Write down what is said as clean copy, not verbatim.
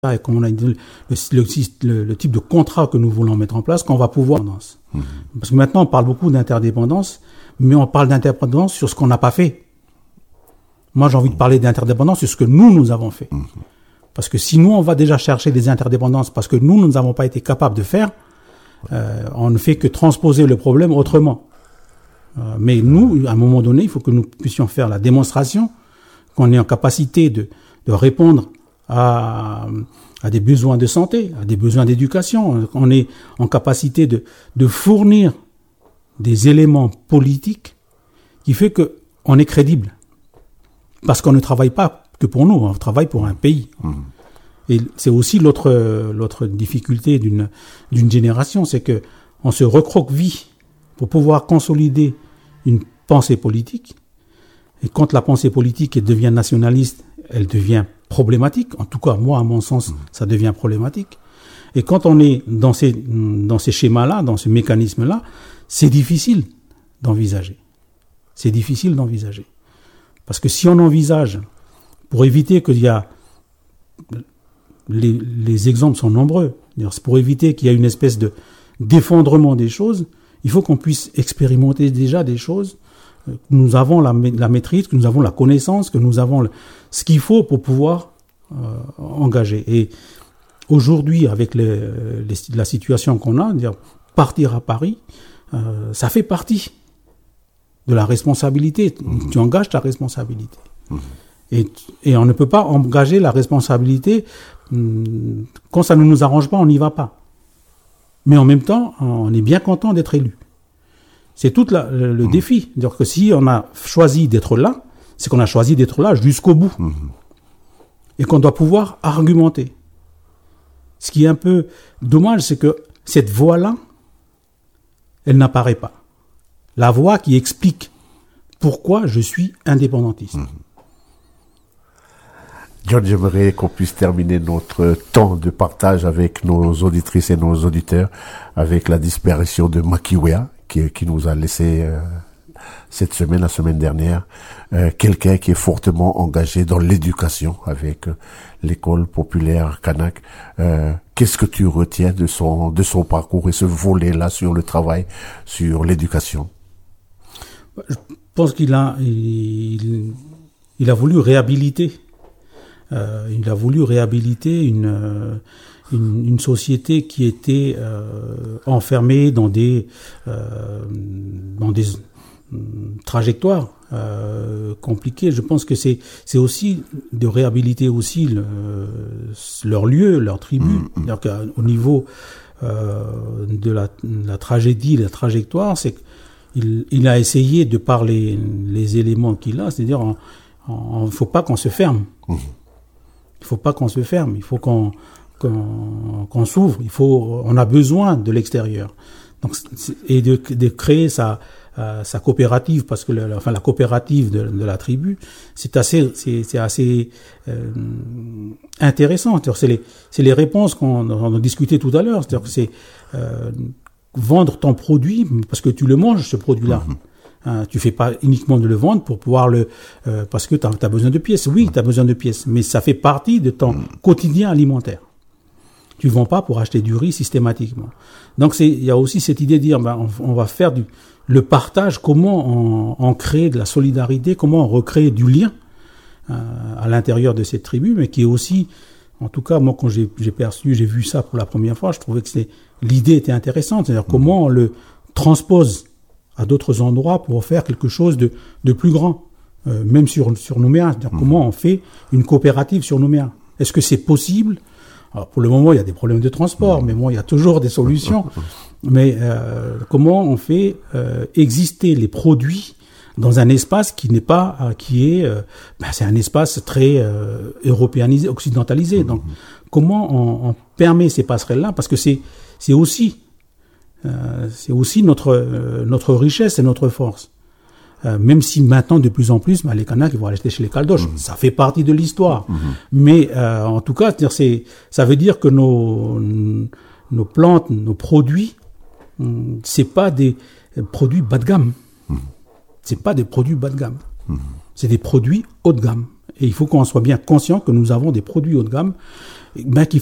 et comme on a dit, le type de contrat que nous voulons mettre en place, qu'on va pouvoir... Parce que maintenant, on parle beaucoup d'interdépendance, mais on parle d'interdépendance sur ce qu'on n'a pas fait. Moi, j'ai envie de parler d'interdépendance sur ce que nous avons fait. Parce que si nous, on va déjà chercher des interdépendances parce que nous n'avons pas été capables de faire, on ne fait que transposer le problème autrement. Mais nous, à un moment donné, il faut que nous puissions faire la démonstration qu'on est en capacité de répondre à des besoins de santé, à des besoins d'éducation. On est en capacité de fournir des éléments politiques qui fait qu'on est crédible. Parce qu'on ne travaille pas que pour nous, on travaille pour un pays. Et c'est aussi l'autre difficulté d'une génération, c'est que on se recroqueville pour pouvoir consolider une pensée politique. Et quand la pensée politique devient nationaliste, elle devient problématique. En tout cas, moi, à mon sens, ça devient problématique. Et quand on est dans ces schémas-là, dans ce mécanisme-là, c'est difficile d'envisager. C'est difficile d'envisager. Parce que si on envisage, pour éviter qu'il y a... Les exemples sont nombreux. C'est pour éviter qu'il y ait une espèce d'effondrement des choses, il faut qu'on puisse expérimenter déjà des choses, que nous avons la maîtrise, que nous avons la connaissance, que nous avons ce qu'il faut pour pouvoir engager. Et aujourd'hui, avec la situation qu'on a, dire partir à Paris, ça fait partie de la responsabilité. Tu engages ta responsabilité. Et on ne peut pas engager la responsabilité quand ça ne nous arrange pas, on n'y va pas. Mais en même temps, on est bien content d'être élu. C'est tout le défi. C'est-à-dire que si on a choisi d'être là, c'est qu'on a choisi d'être là jusqu'au bout. Et qu'on doit pouvoir argumenter. Ce qui est un peu dommage, c'est que cette voix-là, elle n'apparaît pas. La voix qui explique pourquoi je suis indépendantiste. John, j'aimerais qu'on puisse terminer notre temps de partage avec nos auditrices et nos auditeurs avec la disparition de Makiwea qui nous a laissé la semaine dernière, quelqu'un qui est fortement engagé dans l'éducation avec l'école populaire Kanak. Qu'est-ce que tu retiens de son parcours et ce volet-là sur le travail, sur l'éducation? Je pense qu'il a voulu réhabiliter. Il a voulu réhabiliter une société qui était enfermée dans des trajectoires compliquées. Je pense que c'est aussi de réhabiliter aussi leur lieu, leur tribu. C'est-à-dire qu'au niveau de la tragédie, la trajectoire, c'est qu'il a essayé de par les éléments qu'il a, c'est-à-dire il ne faut pas qu'on se ferme. Il ne faut pas qu'on se ferme, il faut qu'on s'ouvre, on a besoin de l'extérieur. Donc, et de créer sa coopérative, parce que la coopérative de la tribu, c'est assez intéressant. C'est les réponses qu'on a discuté tout à l'heure. C'est-à-dire que c'est vendre ton produit parce que tu le manges, ce produit-là. Tu fais pas uniquement de le vendre pour pouvoir parce que t'as besoin de pièces. Oui, t'as besoin de pièces, mais ça fait partie de ton quotidien alimentaire. Tu vends pas pour acheter du riz systématiquement. Donc il y a aussi cette idée de dire, on va faire le partage, comment on crée de la solidarité, comment on recrée du lien à l'intérieur de cette tribu, mais qui est aussi, en tout cas, moi quand j'ai vu ça pour la première fois, je trouvais que l'idée était intéressante. C'est-à-dire comment on le transpose à d'autres endroits pour faire quelque chose de plus grand, même sur Nouméa. C'est-à-dire comment on fait une coopérative sur Nouméa. Est-ce que c'est possible? Alors pour le moment, il y a des problèmes de transport, mais bon, il y a toujours des solutions. Mais comment on fait exister les produits dans un espace qui n'est pas, c'est un espace très européanisé, occidentalisé. Donc comment on permet ces passerelles-là? Parce que c'est aussi notre richesse et notre force. Même si maintenant, de plus en plus, les Kanaks vont acheter chez les Caldoches. Ça fait partie de l'histoire. Mais en tout cas, ça veut dire que nos plantes, nos produits, c'est pas des produits bas de gamme. C'est pas des produits bas de gamme. C'est des produits haut de gamme. Et il faut qu'on soit bien conscient que nous avons des produits haut de gamme, ben, qui